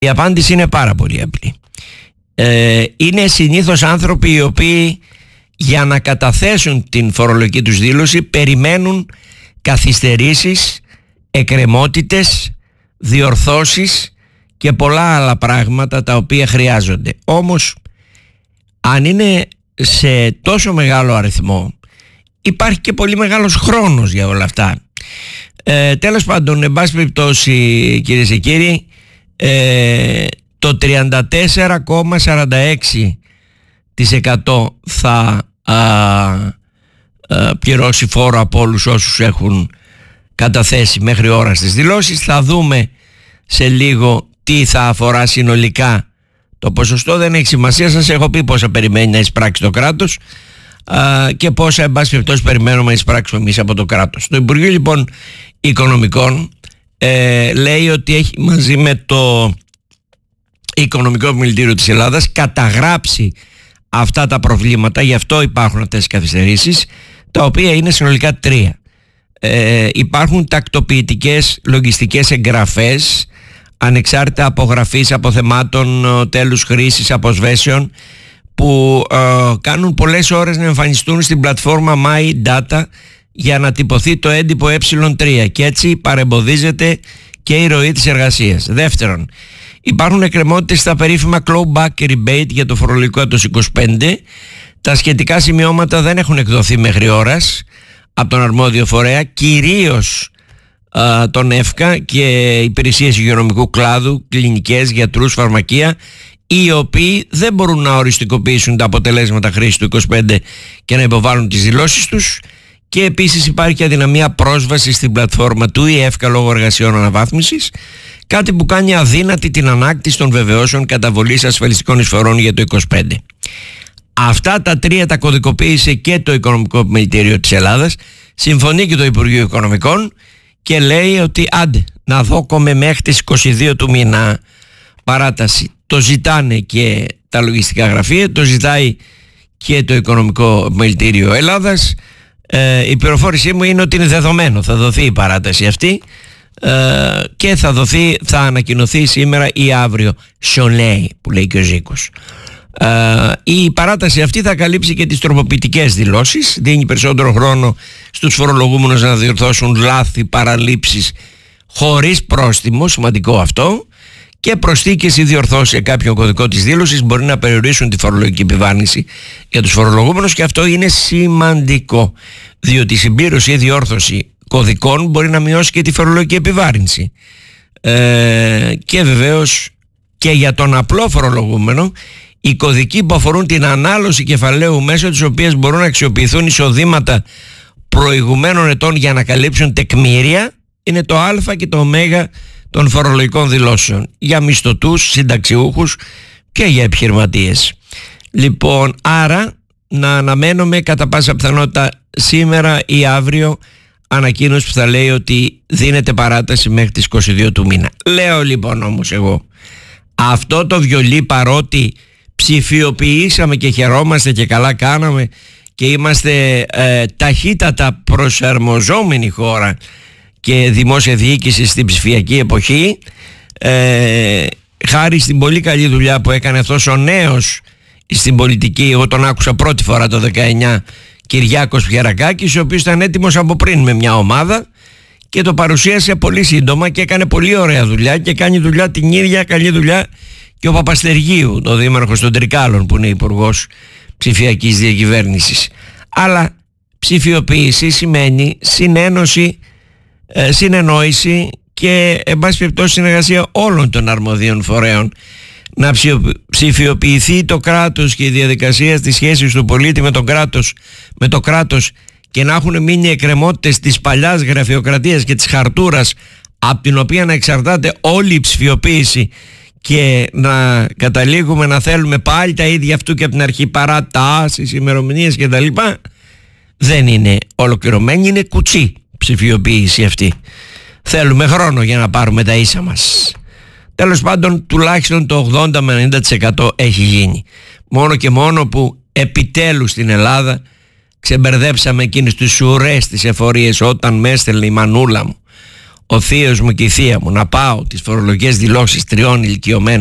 Η απάντηση είναι πάρα πολύ απλή. Είναι συνήθως άνθρωποι οι οποίοι για να καταθέσουν την φορολογική τους δήλωση περιμένουν καθυστερήσεις, εκκρεμότητες, διορθώσεις και πολλά άλλα πράγματα τα οποία χρειάζονται. Όμως αν είναι σε τόσο μεγάλο αριθμό, υπάρχει και πολύ μεγάλος χρόνος για όλα αυτά. Τέλος πάντων, εν πάση περιπτώσει, κυρίες και κύριοι, το 34,46% θα πληρώσει φόρο από όλους όσους έχουν καταθέσει μέχρι ώρα στις δηλώσεις. Θα δούμε σε λίγο τι θα αφορά συνολικά το ποσοστό. Δεν έχει σημασία, σας έχω πει πόσα περιμένει να εισπράξει το κράτος και πόσα εν πάση περιπτώσει περιμένουμε να εισπράξουμε εμείς από το κράτος. Το Υπουργείο λοιπόν Οικονομικών λέει ότι έχει μαζί με το Οικονομικό Επιμελητήριο της Ελλάδας καταγράψει αυτά τα προβλήματα, γι' αυτό υπάρχουν αυτές τις καθυστερήσεις, τα οποία είναι συνολικά 3. Υπάρχουν τακτοποιητικές λογιστικές εγγραφές ανεξάρτητα απογραφής αποθεμάτων, τέλους χρήσης, αποσβέσεων, που κάνουν πολλές ώρες να εμφανιστούν στην πλατφόρμα My Data για να τυπωθεί το έντυπο Ε3 και έτσι παρεμποδίζεται και η ροή της εργασίας. Δεύτερον, υπάρχουν εκκρεμότητες στα περίφημα clawback rebate για το φορολογικό έτος 25. Τα σχετικά σημειώματα δεν έχουν εκδοθεί μέχρι ώρας από τον αρμόδιο φορέα, κυρίως τον ΕΦΚΑ και υπηρεσίες υγειονομικού κλάδου, κλινικές, γιατρούς, φαρμακεία, οι οποίοι δεν μπορούν να οριστικοποιήσουν τα αποτελέσματα χρήσης του 25 και να υποβάλουν τις δηλώσεις τους. Και επίσης υπάρχει και αδυναμία πρόσβαση στην πλατφόρμα του ΕΦΚΑ λόγω εργασιών αναβάθμισης, κάτι που κάνει αδύνατη την ανάκτηση των βεβαιώσεων καταβολής ασφαλιστικών εισφορών για το 25. Αυτά τα 3 τα κωδικοποίησε και το Οικονομικό Επιμελητήριο της Ελλάδας, συμφωνεί και το Υπουργείο Οικονομικών και λέει ότι άντε να δώκομαι μέχρι τις 22 του μήνα παράταση. Το ζητάνε και τα λογιστικά γραφεία, το ζητάει και το Οικονομικό Επιμελητήριο Ελλάδας. Η πληροφόρησή μου είναι ότι είναι δεδομένο, θα δοθεί η παράταση αυτή και θα ανακοινωθεί σήμερα ή αύριο, σολέι που λέει και ο Ζήκος. Η παράταση αυτή θα καλύψει και τις τροποποιητικές δηλώσεις, δίνει περισσότερο χρόνο στους φορολογούμενους να διορθώσουν λάθη, παραλήψεις χωρίς πρόστιμο, σημαντικό αυτό, και προσθήκες ή διορθώσεις σε κάποιο κωδικό της δήλωσης μπορεί να περιορίσουν τη φορολογική επιβάρυνση για τους φορολογούμενους, και αυτό είναι σημαντικό, διότι η συμπλήρωση ή διόρθωση κωδικών μπορεί να μειώσει και τη φορολογική επιβάρυνση. Και βεβαίως και για τον απλό φορολογούμενο, οι κωδικοί που αφορούν την ανάλωση κεφαλαίου μέσω της οποίας μπορούν να αξιοποιηθούν εισοδήματα προηγουμένων ετών για να καλύψουν τεκμήρια, είναι το α και το ω των φορολογικών δηλώσεων για μισθωτούς, συνταξιούχους και για επιχειρηματίες. Λοιπόν, άρα να αναμένουμε κατά πάσα πιθανότητα σήμερα ή αύριο ανακοίνωση που θα λέει ότι δίνεται παράταση μέχρι τις 22 του μήνα. Λέω λοιπόν όμως εγώ, αυτό το βιολί, παρότι ψηφιοποιήσαμε και χαιρόμαστε και καλά κάναμε και είμαστε ταχύτατα προσαρμοζόμενη χώρα και δημόσια διοίκηση στην ψηφιακή εποχή, χάρη στην πολύ καλή δουλειά που έκανε αυτός ο νέος στην πολιτική, εγώ τον άκουσα πρώτη φορά το 19, Κυριάκος Πιερακάκης, ο οποίος ήταν έτοιμος από πριν με μια ομάδα και το παρουσίασε πολύ σύντομα και έκανε πολύ ωραία δουλειά, και κάνει δουλειά την ίδια καλή δουλειά και ο Παπαστεργίου, το δήμαρχος των Τρικάλων, που είναι υπουργός ψηφιακής διακυβέρνησης. Αλλά ψηφιοποίηση σημαίνει συνένωση, συνεννόηση και εν πάση περιπτώσει συνεργασία όλων των αρμοδίων φορέων, να ψηφιοποιηθεί το κράτος και η διαδικασία στις σχέσεις του πολίτη με το κράτος και να έχουν μείνει εκκρεμότητες της παλιάς γραφειοκρατίας και της χαρτούρας, από την οποία να εξαρτάται όλη η ψηφιοποίηση, και να καταλήγουμε να θέλουμε πάλι τα ίδια αυτού και από την αρχή, παρατάσεις, ημερομηνίες κτλ. Δεν είναι ολοκληρωμένη, είναι κουτσή ψηφιοποίηση αυτή. Θέλουμε χρόνο για να πάρουμε τα ίσα μας. Τέλος πάντων, τουλάχιστον το 80 με 90% έχει γίνει. Μόνο και μόνο που επιτέλους στην Ελλάδα ξεμπερδέψαμε εκείνες τις ουρές τις εφορίες, όταν με έστελνε η μανούλα μου, ο θείος μου και η θεία μου να πάω τις φορολογικές δηλώσεις 3 ηλικιωμένων